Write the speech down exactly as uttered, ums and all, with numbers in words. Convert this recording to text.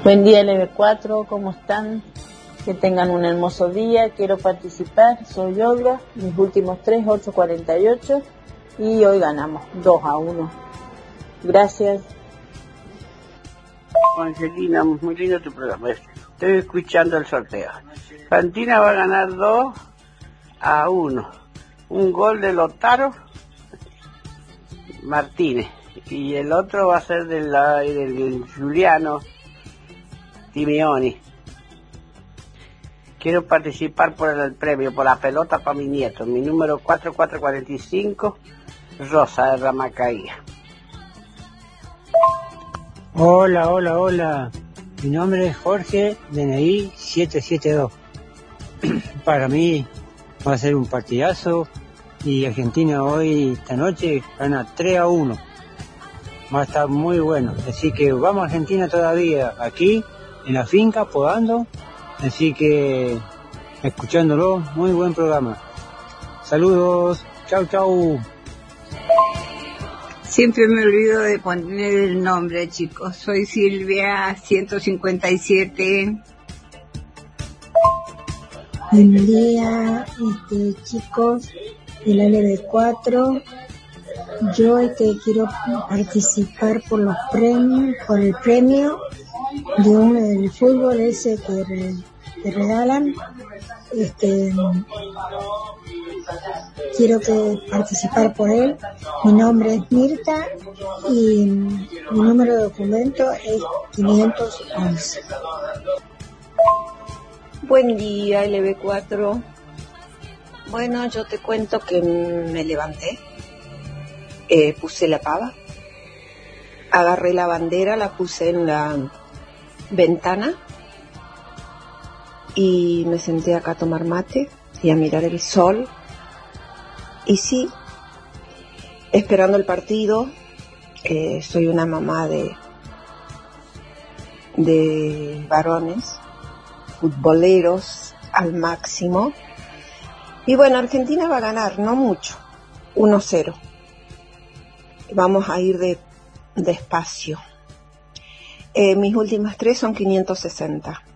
Buen día L B cuatro, ¿cómo están? Que tengan un hermoso día, quiero participar, soy Olga, mis últimos tres, ocho cuarenta y ocho, y hoy ganamos dos a uno. Gracias. Angelina, muy lindo tu programa. Estoy escuchando el sorteo. Argentina va a ganar dos a uno. Un gol de Lautaro Martínez y el otro va a ser del, del, del Giuliano Simeone. Quiero participar por el premio, por la pelota para mi nieto. Mi número cuatro cuatro cuatro cinco, Rosa de Ramacaía. Hola, hola, hola. Mi nombre es Jorge, D N I siete siete dos. Para mí va a ser un partidazo y Argentina hoy, esta noche, gana tres a uno. Va a estar muy bueno. Así que vamos a Argentina todavía, aquí en la finca, podando. Así que, escuchándolo, muy buen programa. Saludos, chau, chau. Siempre me olvido de poner el nombre, chicos. Soy Silvia, ciento cincuenta y siete. Buen día, este, chicos, del L B cuatro. Yo este, quiero participar por los premios, por el premio de un del fútbol ese que, re, que regalan. Este, quiero que participar por él. Mi nombre es Mirta y mi número de documento es quinientos once. Buen día, L B cuatro. Bueno, yo te cuento que me levanté, eh, puse la pava, agarré la bandera, la puse en la ventana y me senté acá a tomar mate y a mirar el sol. Y sí, esperando el partido. Eh, soy una mamá de de varones futboleros al máximo. Y bueno, Argentina va a ganar, no mucho, uno cero. Vamos a ir de despacio. Eh, mis últimas tres son quinientos sesenta.